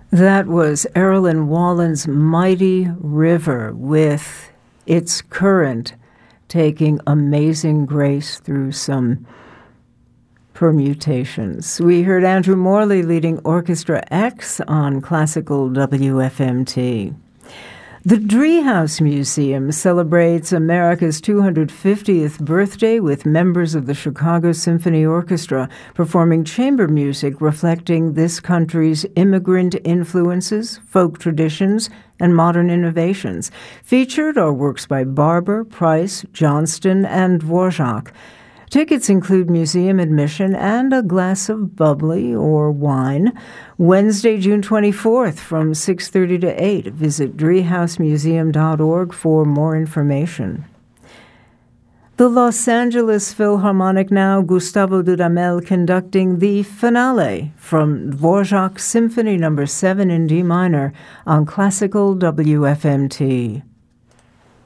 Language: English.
That was Erilyn Wallen's Mighty River with its current taking Amazing Grace through some permutations. We heard Andrew Morley leading Orchestra X on classical WFMT. The Driehaus Museum celebrates America's 250th birthday with members of the Chicago Symphony Orchestra performing chamber music reflecting this country's immigrant influences, folk traditions, and modern innovations. Featured are works by Barber, Price, Johnston, and Dvorak. Tickets include museum admission and a glass of bubbly or wine. Wednesday, June 24th from 6:30 to 8. Visit driehausmuseum.org for more information. The Los Angeles Philharmonic now, Gustavo Dudamel conducting the finale from Dvorak's Symphony No. 7 in D minor on classical WFMT.